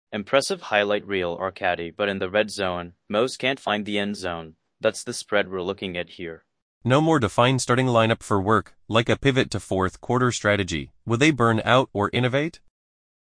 Impressive highlight reel or caddy, but in the red zone, most can't find the end zone. That's the spread we're looking at here. No more defined starting lineup for work, like a pivot to fourth quarter strategy. Will they burn out or innovate?